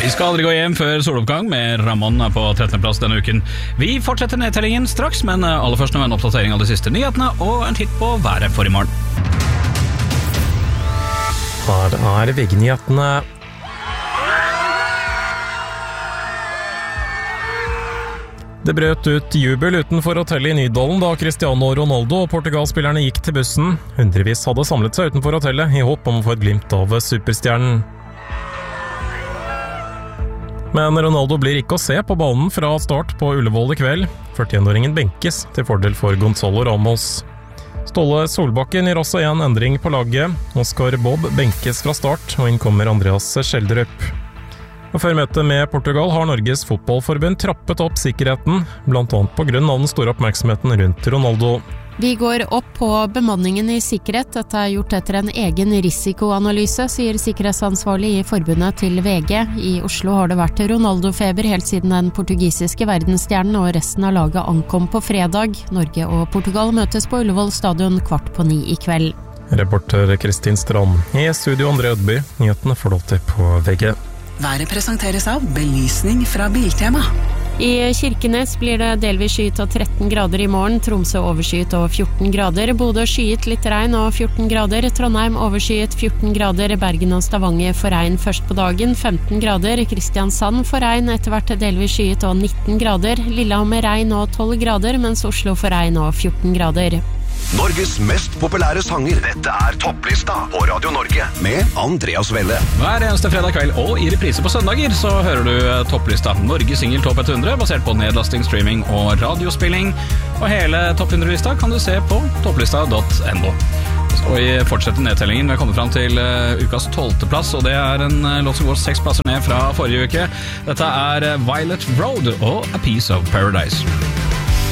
Vi skal aldri gå hjem før soloppgang med Ramón på 13. plass denne uken. Vi fortsetter nedtellingen straks, men aller først med en oppdatering av de siste nyhetene og en titt på været for i morgen. Her VG-nyhetene. Det brøt ut jubel utenfor hotellet i Nydalen da Cristiano Ronaldo og Portugal-spillerne gikk til bussen. Hundrevis hadde samlet seg utenfor hotellet i håp om å få et glimt av superstjernen. Men Ronaldo blir ikke å se på banen fra start på Ullevål i kveld. 41-åringen benkes til fordel for Gonzalo Ramos. Ståle Solbakken gir også en endring på laget. Oscar Bob benkes fra start, og inn kommer Andreas Schjelderup. Og før møtet med Portugal har Norges fotballforbund trappet opp sikkerheten, blant annet på grunn av den store oppmerksomheten rundt Ronaldo. Vi går opp på bemanningen i sikkerhet. Dette er gjort etter en egen risikoanalyse, sier sikkerhetsansvarlig i forbundet til VG. I Oslo har det vært Ronaldo-feber helt siden den portugisiske verdensstjernen og resten av laget ankom på fredag. Norge og Portugal møtes på Ullevål stadion 8:15 i kveld. Reporter Kristin Strand. I studio André Ødby. Nyhetene får du alltid på VG. Været presenteres av belysning fra Biltema. I Kirkenes blir det delvis skyet og 13 grader i morgen, Tromsø overskyet og 14 grader, Bodø skyet litt regn og 14 grader, Trondheim overskyet 14 grader, Bergen og Stavanger får regn først på dagen, 15 grader, Kristiansand får regn etter hvert delvis skyet og 19 grader, Lillehammer regn og 12 grader, mens Oslo får regn og 14 grader. Norges mest populære sanger. Dette er topplista på Radio Norge med Andreas Welle. Hver eneste fredag kveld og i reprise på søndager så hører du topplista Norges Single Topp 100 basert på nedlasting, streaming og radiospilling. Og hele Topp 100-lista kan du se på topplista.no. Og vi fortsetter nedtellingen. Vi har kommet frem til ukas 12. plass, og det er en låt som går 6 plasser ned fra forrige uke. Dette er Violet Road og A Piece of Paradise.